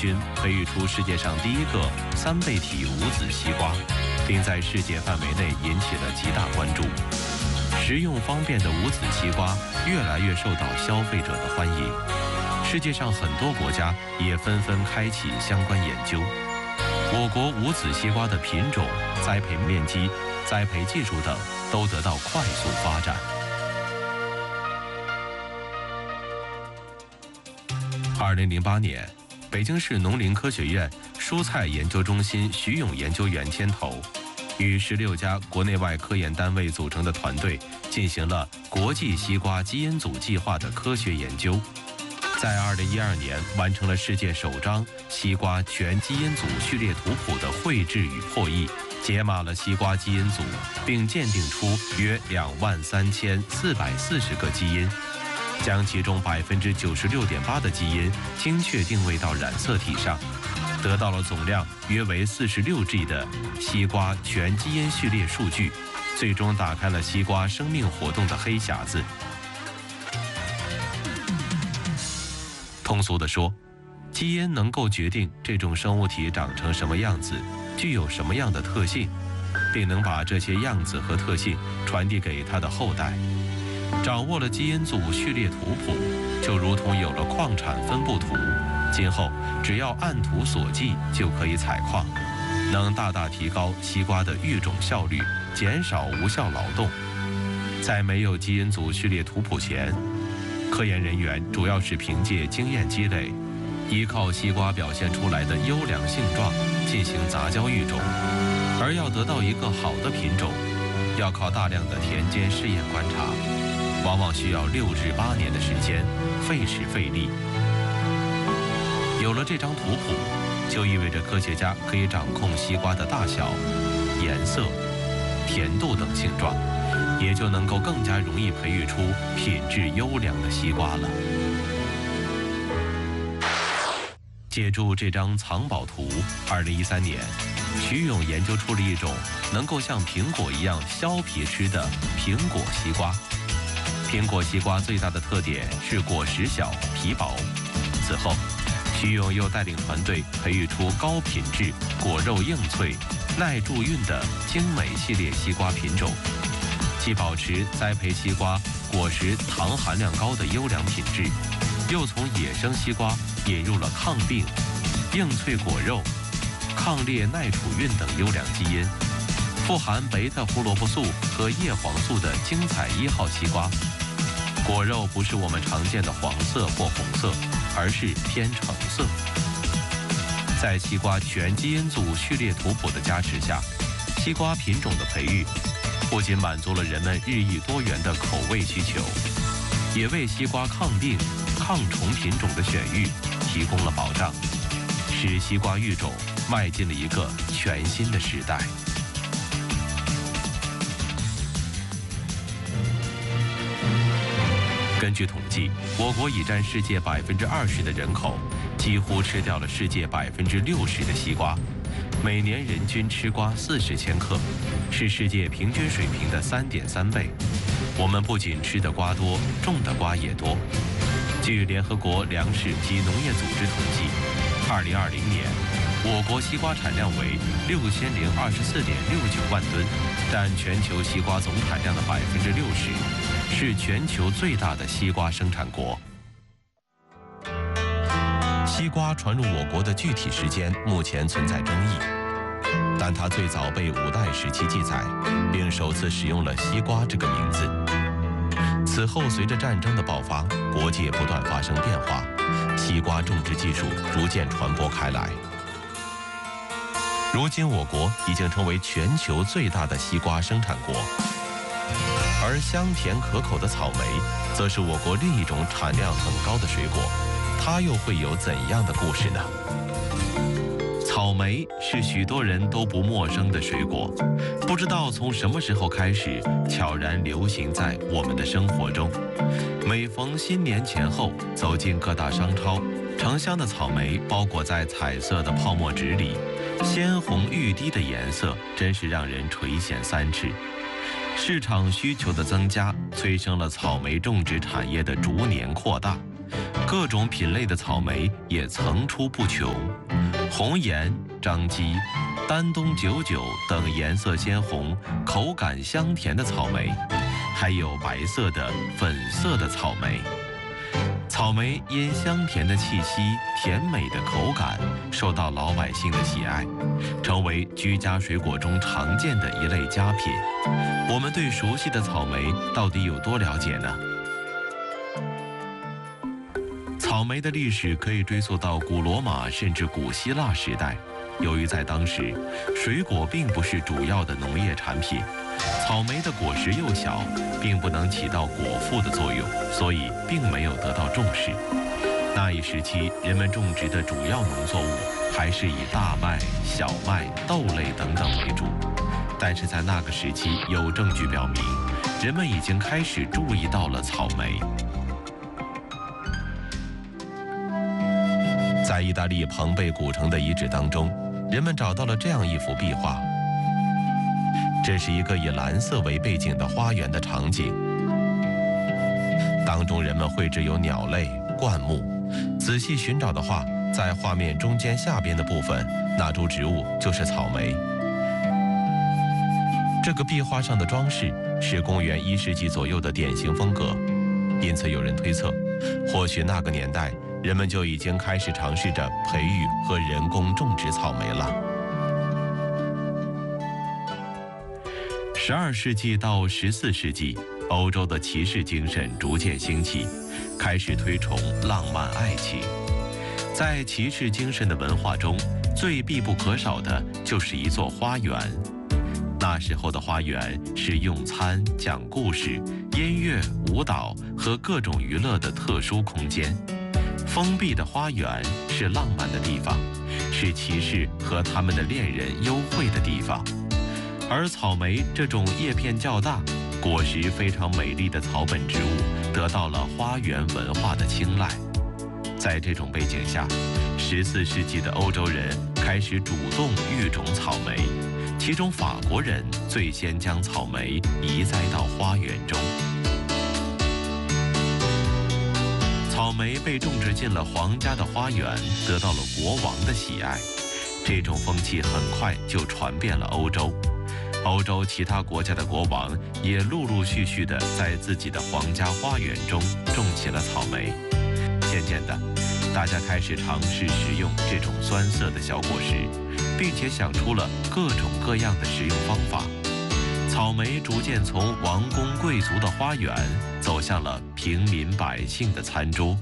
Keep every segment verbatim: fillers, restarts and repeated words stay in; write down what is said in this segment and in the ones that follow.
军培育出世界上第一个三倍体无籽西瓜，并在世界范围内引起了极大关注。食用方便的无籽西瓜越来越受到消费者的欢迎，世界上很多国家也纷纷开启相关研究。我国无籽西瓜的品种、栽培面积、栽培技术等都得到快速发展。二零零八年，北京市农林科学院蔬菜研究中心徐勇研究员牵头，与十六家国内外科研单位组成的团队进行了国际西瓜基因组计划的科学研究，在二零一二年完成了世界首张西瓜全基因组序列图谱的绘制与破译，解码了西瓜基因组，并鉴定出约两万三千四百四十个基因，将其中百分之九十六点八的基因精确定位到染色体上，得到了总量约为四十六 G 的西瓜全基因序列数据，最终打开了西瓜生命活动的黑匣子。通俗地说，基因能够决定这种生物体长成什么样子，具有什么样的特性，并能把这些样子和特性传递给它的后代。掌握了基因组序列图谱，就如同有了矿产分布图，今后只要按图索骥就可以采矿，能大大提高西瓜的育种效率，减少无效劳动。在没有基因组序列图谱前，科研人员主要是凭借经验积累，依靠西瓜表现出来的优良性状进行杂交育种，而要得到一个好的品种，要靠大量的田间试验观察，往往需要六至八年的时间，费时费力。有了这张图谱，就意味着科学家可以掌控西瓜的大小、颜色、甜度等性状，也就能够更加容易培育出品质优良的西瓜了。借助这张藏宝图，二零一三年，徐勇研究出了一种能够像苹果一样削皮吃的苹果西瓜。苹果西瓜最大的特点是果实小、皮薄。此后，徐勇又带领团队培育出高品质、果肉硬脆、耐贮运的精美系列西瓜品种，既保持栽培西瓜果实糖含量高的优良品质，又从野生西瓜引入了抗病、硬脆果肉、抗裂耐储运等优良基因，富含贝塔胡萝卜素和叶黄素的精彩一号西瓜，果肉不是我们常见的黄色或红色，而是偏橙色。在西瓜全基因组序列图谱的加持下，西瓜品种的培育不仅满足了人们日益多元的口味需求，也为西瓜抗病、抗虫品种的选育提供了保障，使西瓜育种迈进了一个全新的时代。根据统计，我国已占世界百分之二十的人口，几乎吃掉了世界百分之六十的西瓜，每年人均吃瓜四十千克，是世界平均水平的三点三倍。我们不仅吃的瓜多，种的瓜也多。据联合国粮食及农业组织统计，二零二零年，我国西瓜产量为六千零二十四点六九万吨，占全球西瓜总产量的百分之六十，是全球最大的西瓜生产国。西瓜传入我国的具体时间目前存在争议，但它最早被五代时期记载，并首次使用了西瓜这个名字。此后，随着战争的爆发，国界不断发生变化，西瓜种植技术逐渐传播开来。如今，我国已经成为全球最大的西瓜生产国，而香甜可口的草莓，则是我国另一种产量很高的水果。它又会有怎样的故事呢？草莓是许多人都不陌生的水果，不知道从什么时候开始，悄然流行在我们的生活中。每逢新年前后，走进各大商超，成箱的草莓包裹在彩色的泡沫纸里，鲜红欲滴的颜色，真是让人垂涎三尺。市场需求的增加，催生了草莓种植产业的逐年扩大。各各种品类的草莓也层出不穷，红颜、张姬、丹东九九等颜色鲜红、口感香甜的草莓，还有白色的、粉色的草莓。草莓因香甜的气息、甜美的口感，受到老百姓的喜爱，成为居家水果中常见的一类佳品。我们对熟悉的草莓到底有多了解呢？草莓的历史可以追溯到古罗马甚至古希腊时代。由于在当时，水果并不是主要的农业产品，草莓的果实幼小，并不能起到果腹的作用，所以并没有得到重视。那一时期，人们种植的主要农作物还是以大麦、小麦、豆类等等为主。但是在那个时期，有证据表明，人们已经开始注意到了草莓。在意大利庞贝古城的遗址当中，人们找到了这样一幅壁画。这是一个以蓝色为背景的花园的场景，当中人们绘制有鸟类、灌木。仔细寻找的话，在画面中间下边的部分，那株植物就是草莓。这个壁画上的装饰是公元一世纪左右的典型风格，因此有人推测，或许那个年代人们就已经开始尝试着培育和人工种植草莓了。十二世纪到十四世纪，欧洲的骑士精神逐渐兴起，开始推崇浪漫爱情。在骑士精神的文化中，最必不可少的就是一座花园。那时候的花园是用餐、讲故事、音乐、舞蹈和各种娱乐的特殊空间。封闭的花园是浪漫的地方，是骑士和他们的恋人幽会的地方。而草莓这种叶片较大、果实非常美丽的草本植物，得到了花园文化的青睐。在这种背景下，十四世纪的欧洲人开始主动育种草莓，其中法国人最先将草莓移栽到花园中。草莓被种植进了皇家的花园，得到了国王的喜爱。这种风气很快就传遍了欧洲。欧洲其他国家的国王也陆陆续续地在自己的皇家花园中种起了草莓。渐渐的，大家开始尝试食用这种酸涩的小果实，并且想出了各种各样的食用方法。草莓逐渐从王公贵族的花园走向了平民百姓的餐桌。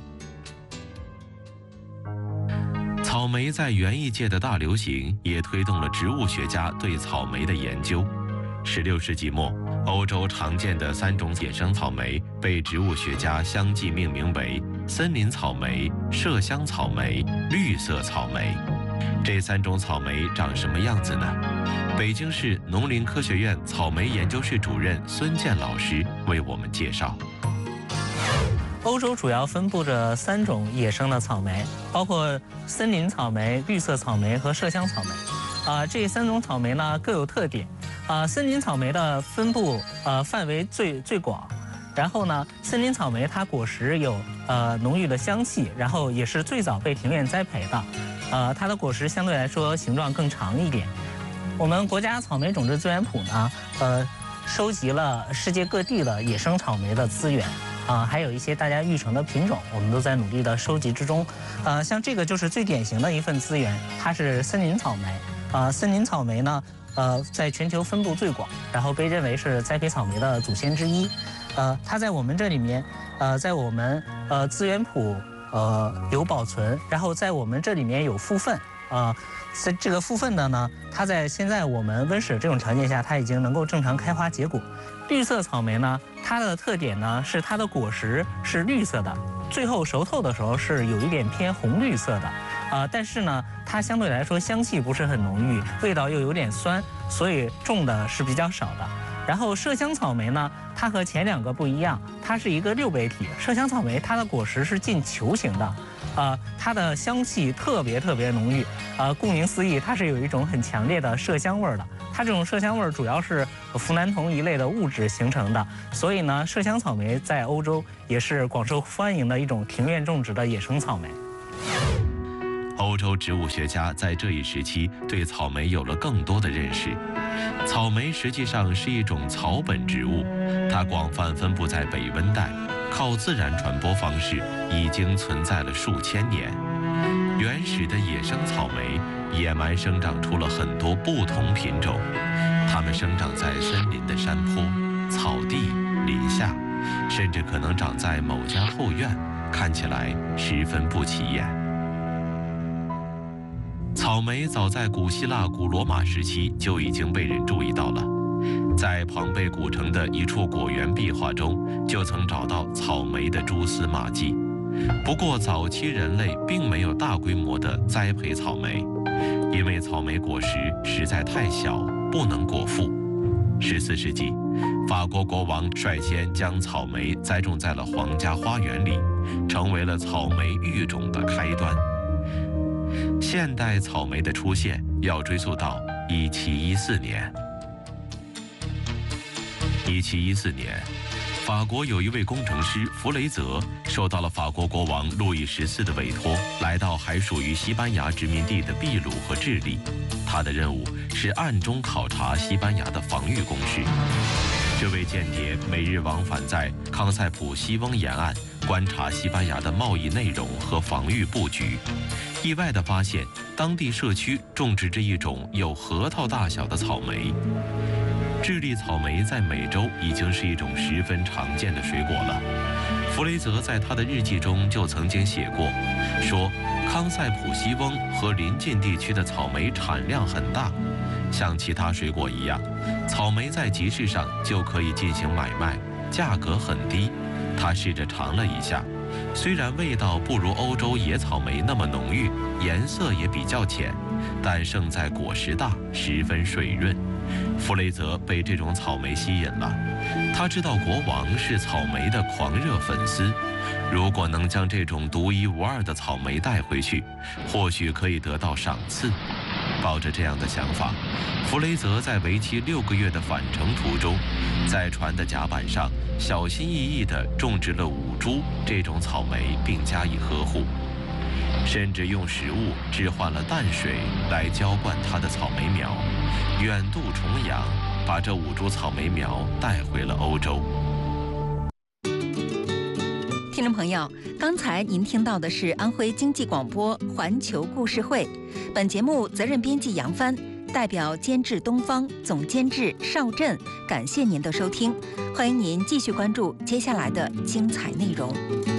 草莓在园艺界的大流行，也推动了植物学家对草莓的研究。十六世纪末，欧洲常见的三种野生草莓被植物学家相继命名为森林草莓、麝香草莓、绿色草莓。这三种草莓长什么样子呢？北京市农林科学院草莓研究室主任孙健老师为我们介绍。 欧洲主要分布着三种野生的草莓，包括森林草莓、绿色草莓和麝香草莓。啊、呃，这三种草莓呢各有特点。啊、呃，森林草莓的分布呃范围最最广，然后呢，森林草莓它果实有呃浓郁的香气，然后也是最早被庭院栽培的。呃，它的果实相对来说形状更长一点。我们国家草莓种植资源谱呢，呃，收集了世界各地的野生草莓的资源。啊、呃，还有一些大家育成的品种，我们都在努力的收集之中。呃，像这个就是最典型的一份资源，它是森林草莓。啊、呃，森林草莓呢，呃，在全球分布最广，然后被认为是栽培草莓的祖先之一。呃，它在我们这里面，呃，在我们呃资源谱呃有保存，然后在我们这里面有复分。啊，在这个复分的呢，它在现在我们温室这种条件下，它已经能够正常开花结果。绿色草莓呢，它的特点呢是它的果实是绿色的，最后熟透的时候是有一点偏红绿色的，啊、呃，但是呢，它相对来说香气不是很浓郁，味道又有点酸，所以种的是比较少的。然后麝香草莓呢，它和前两个不一样，它是一个六倍体。麝香草莓它的果实是近球形的， 呃，它的香气特别特别浓郁，呃，顾名思义，它是有一种很强烈的麝香味儿的。它这种麝香味儿主要是呋喃酮一类的物质形成的，所以呢，麝香草莓在欧洲也是广受欢迎的一种庭院种植的野生草莓。 欧洲植物学家在这一时期对草莓有了更多的认识。草莓实际上是一种草本植物，它广泛分布在北温带，靠自然传播方式已经存在了数千年。原始的野生草莓野蛮生长出了很多不同品种，它们生长在森林的山坡、草地、林下，甚至可能长在某家后院，看起来十分不起眼。草莓早在古希腊、古罗马时期就已经被人注意到了，在庞贝古城的一处果园壁画中，就曾找到草莓的蛛丝马迹。不过，早期人类并没有大规模的栽培草莓，因为草莓果实实在太小，不能果腹。十四世纪，法国国王率先将草莓栽种在了皇家花园里，成为了草莓育种的开端。现代草莓的出现要追溯到一七一四年。一七一四年，法国有一位工程师弗雷泽受到了法国国王路易十四的委托，来到还属于西班牙殖民地的秘鲁和智利。他的任务是暗中考察西班牙的防御工事。这位间谍每日往返在康塞普西翁沿岸，观察西班牙的贸易内容和防御布局。意外地发现，当地社区种植着一种有核桃大小的草莓。智利草莓在美洲已经是一种十分常见的水果了。弗雷泽在他的日记中就曾经写过，说康塞普西翁和邻近地区的草莓产量很大，像其他水果一样，草莓在集市上就可以进行买卖，价格很低。他试着尝了一下，虽然味道不如欧洲野草莓那么浓郁，颜色也比较浅，但胜在果实大，十分水润。弗雷泽被这种草莓吸引了，他知道国王是草莓的狂热粉丝，如果能将这种独一无二的草莓带回去，或许可以得到赏赐。抱着这样的想法，弗雷泽在为期六个月的返程途中，在船的甲板上小心翼翼地种植了五株这种草莓，并加以呵护，甚至用食物置换了淡水来浇灌它的草莓苗，远渡重洋，把这五株草莓苗带回了欧洲。 听众朋友，刚才您听到的是安徽经济广播环球故事会，本节目责任编辑杨帆，代表监制东方，总监制邵振，感谢您的收听，欢迎您继续关注接下来的精彩内容。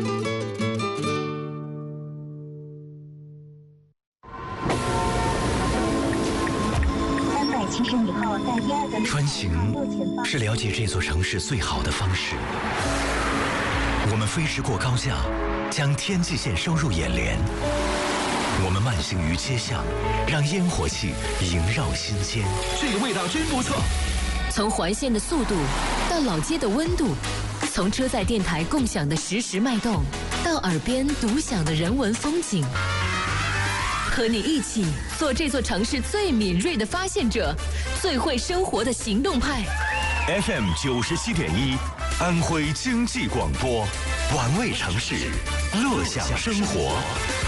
穿行是了解这座城市最好的方式。我们飞驰过高架，将天际线收入眼帘。我们慢行于街巷，让烟火气萦绕心间。 这个味道真不错。 从环线的速度到老街的温度，从车载电台共享的实时脉动，到耳边独享的人文风景。和你一起做这座城市最敏锐的发现者，最会生活的行动派。 F M 九十七点一，安徽经济广播，玩味城市，乐享生活。